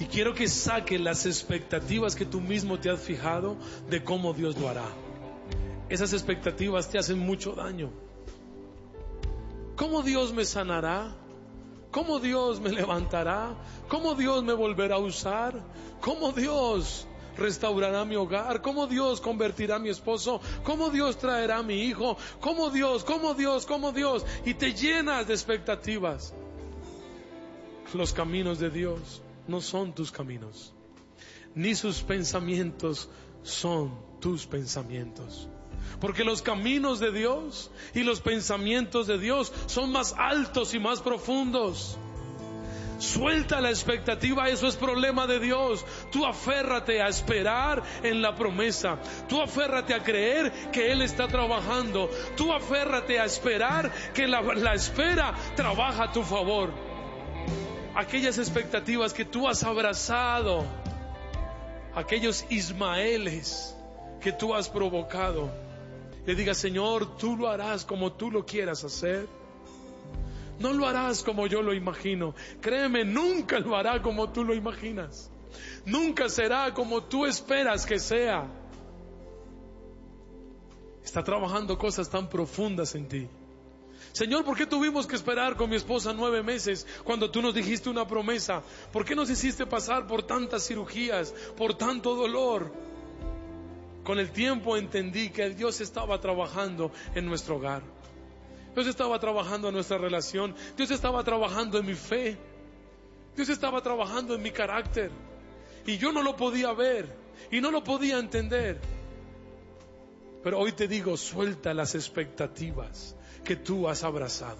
quiero que saques las expectativas que tú mismo te has fijado de cómo Dios lo hará. Esas expectativas te hacen mucho daño. ¿Cómo Dios me sanará? ¿Cómo Dios me levantará? ¿Cómo Dios me volverá a usar? ¿Cómo Dios restaurará mi hogar? ¿Cómo Dios convertirá a mi esposo? ¿Cómo Dios traerá a mi hijo? ¿Cómo Dios? Y te llenas de expectativas. Los caminos de Dios no son tus caminos, ni sus pensamientos son tus pensamientos. Porque los caminos de Dios y los pensamientos de Dios son más altos y más profundos. Suelta la expectativa, eso es problema de Dios. Tú aférrate a esperar en la promesa. Tú aférrate a creer que Él está trabajando. Tú aférrate a esperar que la espera trabaja a tu favor. Aquellas expectativas que tú has abrazado, aquellos Ismaeles que tú has provocado, le diga: Señor, tú lo harás como tú lo quieras hacer. No lo harás como yo lo imagino. Créeme, nunca lo hará como tú lo imaginas. Nunca será como tú esperas que sea. Está trabajando cosas tan profundas en ti. Señor, ¿por qué tuvimos que esperar con mi esposa 9 meses cuando tú nos dijiste una promesa? ¿Por qué nos hiciste pasar por tantas cirugías, por tanto dolor? Con el tiempo entendí que Dios estaba trabajando en nuestro hogar. Dios estaba trabajando en nuestra relación. Dios estaba trabajando en mi fe. Dios estaba trabajando en mi carácter. Y yo no lo podía ver y no lo podía entender. Pero hoy te digo, suelta las expectativas que tú has abrazado.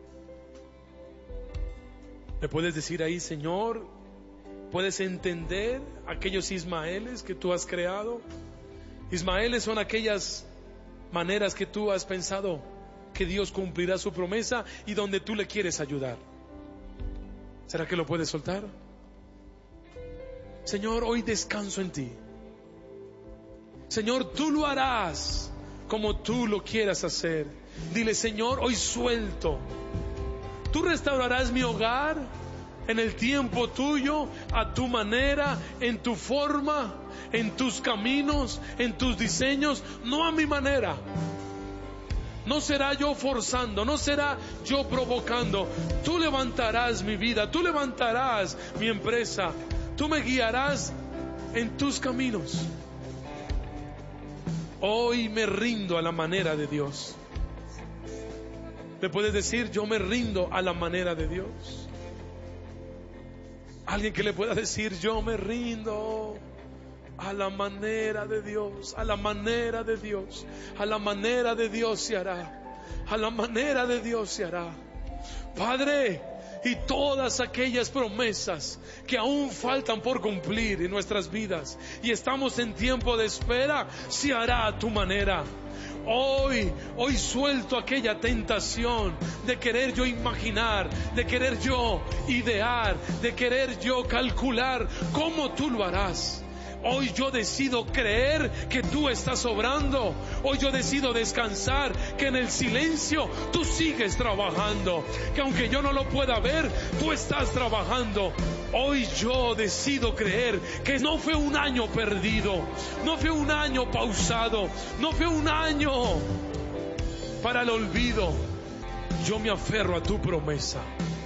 ¿Le puedes decir ahí: Señor, puedes entender aquellos Ismaeles que tú has creado? Ismaeles son aquellas maneras que tú has pensado que Dios cumplirá su promesa y donde tú le quieres ayudar. ¿Será que lo puedes soltar? Señor, hoy descanso en ti. Señor, tú lo harás como tú lo quieras hacer. Dile: Señor, hoy suelto. Tú restaurarás mi hogar en el tiempo tuyo, a tu manera, en tu forma, en tus caminos, en tus diseños, no a mi manera. No será yo forzando, no será yo provocando. Tú levantarás mi vida, tú levantarás mi empresa, tú me guiarás en tus caminos. Hoy me rindo a la manera de Dios. ¿Le puedes decir: yo me rindo a la manera de Dios? Alguien que le pueda decir: yo me rindo a la manera de Dios, a la manera de Dios, a la manera de Dios se hará, a la manera de Dios se hará. Padre, y todas aquellas promesas que aún faltan por cumplir en nuestras vidas y estamos en tiempo de espera, se hará a tu manera. Hoy suelto aquella tentación de querer yo imaginar, de querer yo idear, de querer yo calcular cómo tú lo harás. Hoy yo decido creer que tú estás obrando. Hoy yo decido descansar, que en el silencio tú sigues trabajando, que aunque yo no lo pueda ver, tú estás trabajando. Hoy yo decido creer que no fue un año perdido, no fue un año pausado, no fue un año para el olvido. Yo me aferro a tu promesa.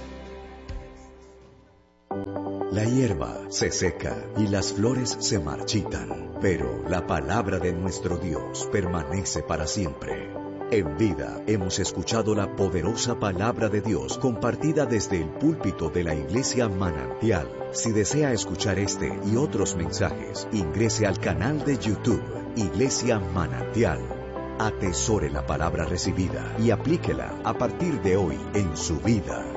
La hierba se seca y las flores se marchitan, pero la palabra de nuestro Dios permanece para siempre. En vida hemos escuchado la poderosa palabra de Dios compartida desde el púlpito de la Iglesia Manantial. Si desea escuchar este y otros mensajes, ingrese al canal de YouTube Iglesia Manantial. Atesore la palabra recibida y aplíquela a partir de hoy en su vida.